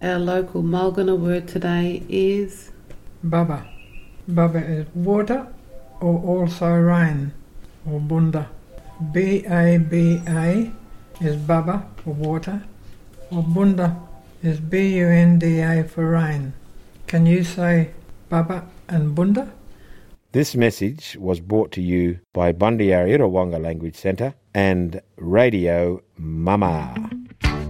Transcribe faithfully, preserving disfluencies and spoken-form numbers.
Our local Mulgana word today is Baba. Baba is water or also rain, or bunda. B A B A is Baba for water, or bunda is B U N D A for rain. Can you say Baba and bunda? This message was brought to you by Bundyarra Wonga Language Centre and Radio Mama.